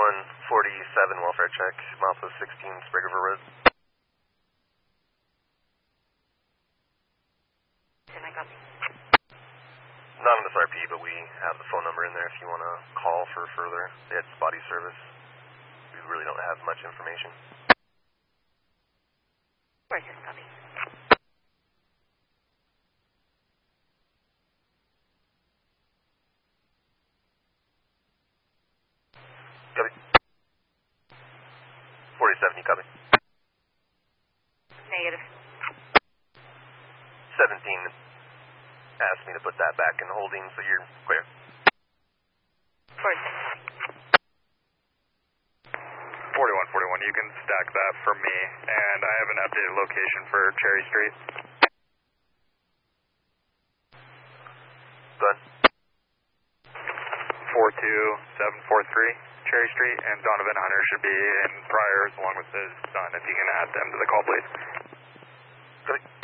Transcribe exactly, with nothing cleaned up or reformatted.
one forty-seven, welfare check, milepost sixteen, Sprague River Road. Can I copy? Not on this R P, but we have the phone number in there if you want to call for further. They had spotty service. We really don't have much information. Where's your copy? Copy. forty-seven, you copy? Negative. seventeen asked me to put that back in holding, so you're clear. forty-six. forty-one forty-one, you can stack that for me, and I have an updated location for Cherry Street. Go ahead. four two seven four three Cherry Street, and Donovan Hunter should be in Priors along with his son, if you can add them to the call, please. Copy.